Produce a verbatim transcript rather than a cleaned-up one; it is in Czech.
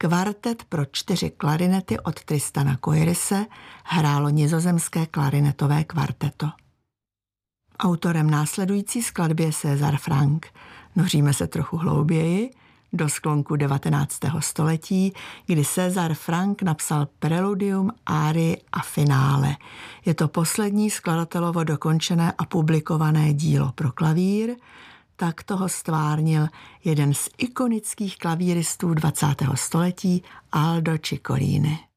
Kvartet pro čtyři klarinety od Tristana Coirise hrálo nizozemské klarinetové kvarteto. Autorem následující skladby je César Franck. Noříme se trochu hlouběji do sklonku devatenáctého století, kdy César Franck napsal preludium, árii a finále. Je to poslední skladatelovo dokončené a publikované dílo pro klavír. Tak toho stvárnil jeden z ikonických klavíristů dvacátého století Aldo Ciccolini.